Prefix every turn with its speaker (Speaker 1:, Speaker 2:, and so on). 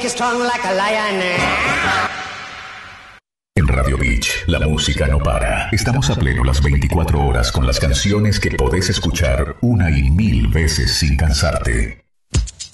Speaker 1: Strong like a lion.
Speaker 2: En Radio Beach, la música no para. Estamos a pleno las 24 horas con las canciones que podés escuchar una y mil veces sin cansarte.